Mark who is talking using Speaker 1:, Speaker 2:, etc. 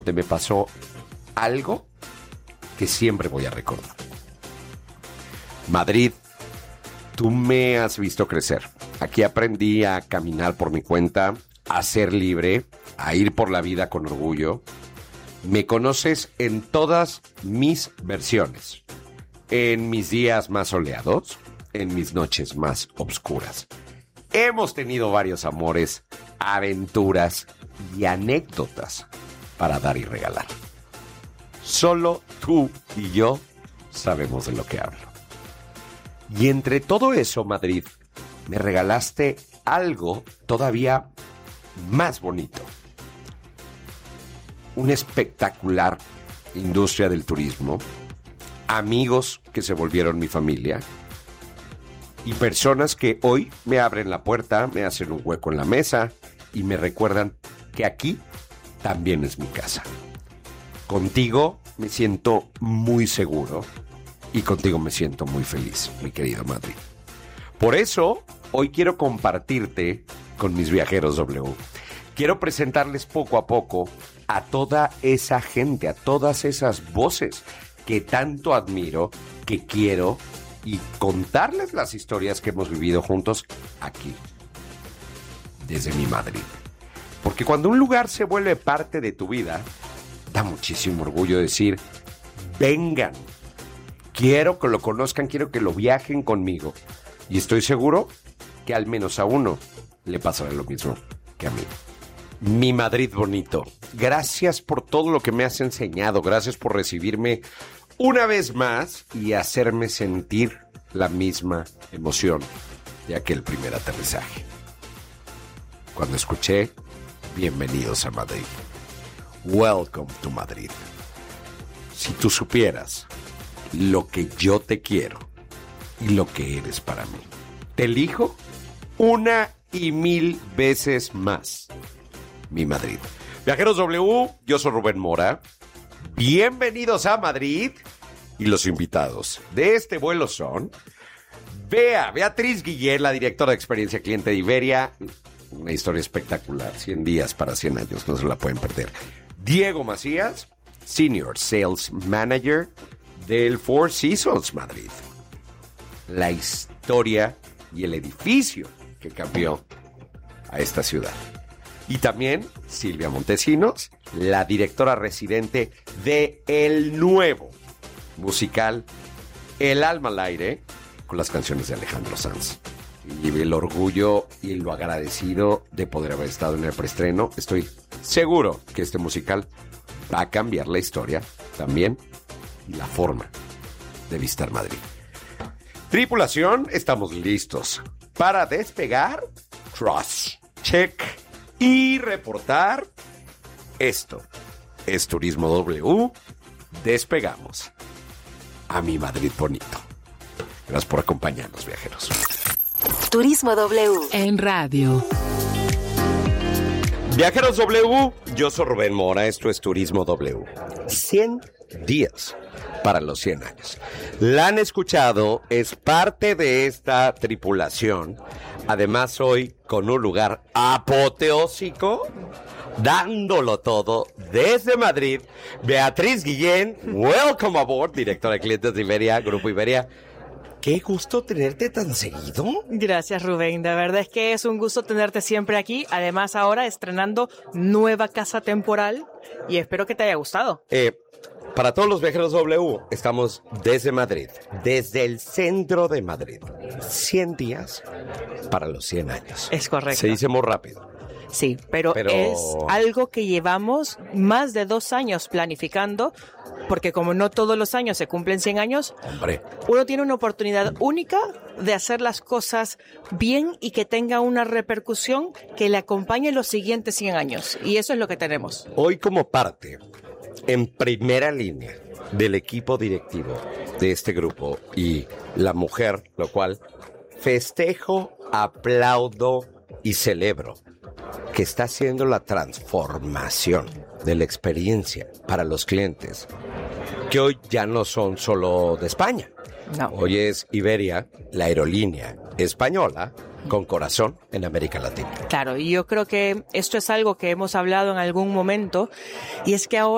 Speaker 1: donde me pasó algo que siempre voy a recordar. Madrid, tú me has visto crecer. Aquí aprendí a caminar por mi cuenta, a ser libre, a ir por la vida con orgullo. Me conoces en todas mis versiones. En mis días más soleados, en mis noches más oscuras. Hemos tenido varios amores, aventuras y anécdotas para dar y regalar. Solo tú y yo sabemos de lo que hablo. Y entre todo eso, Madrid, me regalaste algo todavía más bonito. Una espectacular industria del turismo, amigos que se volvieron mi familia y personas que hoy me abren la puerta, me hacen un hueco en la mesa y me recuerdan que aquí también es mi casa. Contigo me siento muy seguro y contigo me siento muy feliz, mi querido Madrid. Por eso, hoy quiero compartirte con mis viajeros W. Quiero presentarles poco a poco a toda esa gente, a todas esas voces que tanto admiro, que quiero, y contarles las historias que hemos vivido juntos aquí, desde mi Madrid. Porque cuando un lugar se vuelve parte de tu vida, da muchísimo orgullo decir, vengan, quiero que lo conozcan, quiero que lo viajen conmigo. Y estoy seguro que al menos a uno le pasará lo mismo que a mí. Mi Madrid bonito, gracias por todo lo que me has enseñado, gracias por recibirme una vez más y hacerme sentir la misma emoción de aquel primer aterrizaje. Cuando escuché, bienvenidos a Madrid. Welcome to Madrid. Si tú supieras lo que yo te quiero y lo que eres para mí, te elijo una y mil veces más. Mi Madrid. Viajeros W, yo soy Rubén Mora. Bienvenidos a Madrid. Y los invitados de este vuelo son Beatriz Guillén, la directora de experiencia cliente de Iberia. Una historia espectacular. 100 días para 100 años, no se la pueden perder. Diego Macías, Senior Sales Manager del Four Seasons Madrid. La historia y el edificio que cambió a esta ciudad. Y también Silvia Montesinos, la directora residente de el nuevo musical El Alma al Aire, con las canciones de Alejandro Sanz. Y el orgullo y lo agradecido de poder haber estado en el preestreno. Estoy seguro que este musical va a cambiar la historia también y la forma de visitar Madrid. Tripulación, estamos listos para despegar, cross, check y reportar. Esto es Turismo W. Despegamos a mi Madrid bonito. Gracias por acompañarnos, viajeros.
Speaker 2: Turismo W
Speaker 3: en radio.
Speaker 1: Viajeros W, yo soy Rubén Mora, esto es Turismo W. 100 días para los 100 años. La han escuchado, es parte de esta tripulación. Además, hoy con un lugar apoteósico, dándolo todo desde Madrid. Beatriz Guillén, welcome aboard, directora de clientes de Iberia, Grupo Iberia. Qué gusto tenerte tan seguido.
Speaker 4: Gracias, Rubén. De verdad es que es un gusto tenerte siempre aquí. Además, ahora estrenando nueva casa temporal y espero que te haya gustado.
Speaker 1: Para todos los viajeros W, estamos desde Madrid, desde el centro de Madrid. 100 días para los 100 años.
Speaker 4: Es correcto.
Speaker 1: Se dice muy rápido.
Speaker 4: Sí, pero es algo que llevamos más de 2 años planificando, porque como no todos los años se cumplen 100 años,
Speaker 1: Hombre.
Speaker 4: Uno tiene una oportunidad única de hacer las cosas bien y que tenga una repercusión que le acompañe los siguientes 100 años. Y eso es lo que tenemos.
Speaker 1: Hoy como parte, en primera línea, del equipo directivo de este grupo y la mujer, lo cual festejo, aplaudo y celebro que está haciendo la transformación de la experiencia para los clientes, que hoy ya no son solo de España.
Speaker 4: No.
Speaker 1: Hoy es Iberia, la aerolínea española con corazón en América Latina.
Speaker 4: Claro, y yo creo que esto es algo que hemos hablado en algún momento, y es que ahora